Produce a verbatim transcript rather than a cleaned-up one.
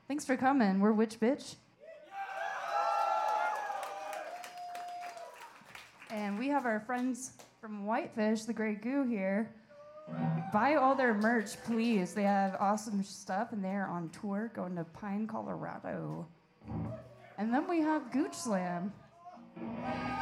Thanks for coming. We're Witch Bitch. And we have our friends from Whitefish, the Grey Goo here. Buy all their merch, please. They have awesome stuff, and they're on tour going to Pine, Colorado. And then we have Gooch Slam.